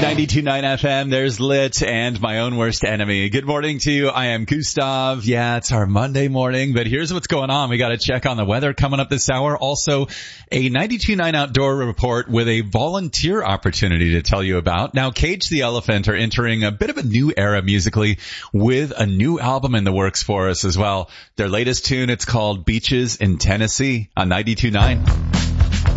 92.9 FM, there's Lit and My Own Worst Enemy. Good morning to you. I am Gustav. Yeah, it's our Monday morning, but here's what's going on. We got to check on the weather coming up this hour. Also, a 92.9 Outdoor report with a volunteer opportunity to tell you about. Now, Cage the Elephant are entering a bit of a new era musically with a new album in the works for us as well. Their latest tune, it's called Beaches in Tennessee on 92.9.